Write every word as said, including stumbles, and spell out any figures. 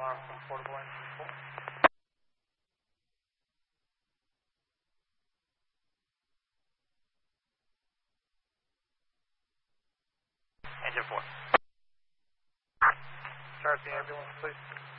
alarm from portable engine four. Engine four. Start the ambulance, please.